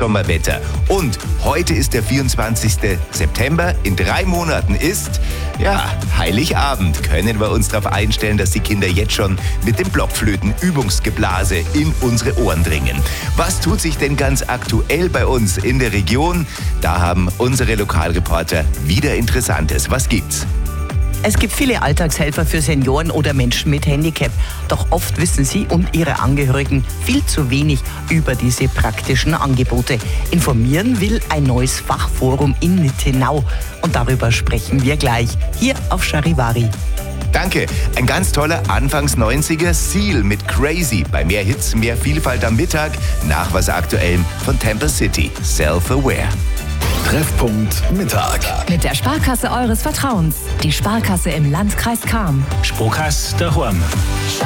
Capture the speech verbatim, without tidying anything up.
schon mal Wetter. Und heute ist der vierundzwanzigste September. In drei Monaten ist, ja, Heiligabend. Können wir uns darauf einstellen, dass die Kinder jetzt schon mit dem Blockflöten-Übungsgeblase in unsere Ohren dringen. Was tut sich denn ganz aktuell bei uns in der Region? Da haben unsere Lokalreporter wieder Interessantes. Was gibt's? Es gibt viele Alltagshelfer für Senioren oder Menschen mit Handicap. Doch oft wissen sie und ihre Angehörigen viel zu wenig über diese praktischen Angebote. Informieren will ein neues Fachforum in Nittenau. Und darüber sprechen wir gleich hier auf Charivari. Danke. Ein ganz toller Anfangs neunziger Seal mit Crazy. Bei mehr Hits, mehr Vielfalt am Mittag. Nach was Aktuellem von Tampa City. Self-Aware. Treffpunkt Mittag. Mit der Sparkasse eures Vertrauens. Die Sparkasse im Landkreis Cham. Sparkasse daheim.